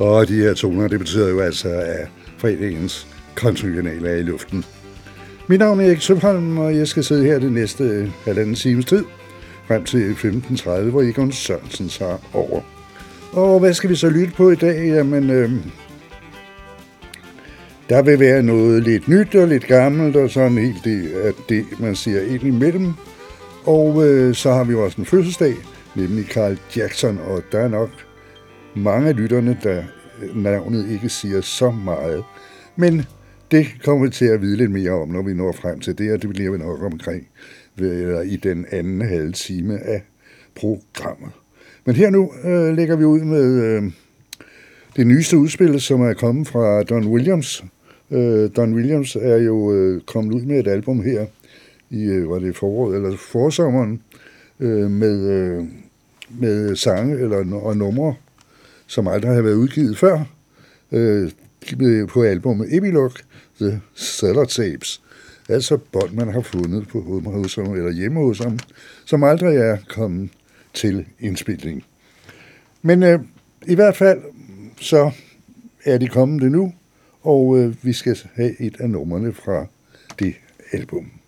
Og de her toner, det betyder jo altså, at fredagens countrykanal er i luften. Mit navn er Erik Søpholm, og jeg skal sidde her det næste halvanden times tid, frem til 15.30, hvor Egon Sørensen tager over. Og hvad skal vi så lytte på i dag? Jamen, der vil være noget lidt nyt og lidt gammelt, og så en hel del af det, man siger ind imellem. Og så har vi også en fødselsdag, nemlig Carl Jackson, og der er nok mange af lytterne, der navnet ikke siger så meget. Men det kommer vi til at vide lidt mere om, når vi når frem til det, og det bliver vi nok omkring i den anden halve time af programmet. Men her nu lægger vi ud med det nyeste udspil, som er kommet fra Don Williams. Don Williams er jo kommet ud med et album her i var det foråret eller forsommeren med sange og numre, som aldrig har været udgivet før på albumet Epilogue, The Cellar Tapes. Altså bånd, man har fundet på hos ham, eller hjemme hos ham, som aldrig er kommet til indspilning. Men i hvert fald, så er de kommet nu, og vi skal have et af numrene fra det album.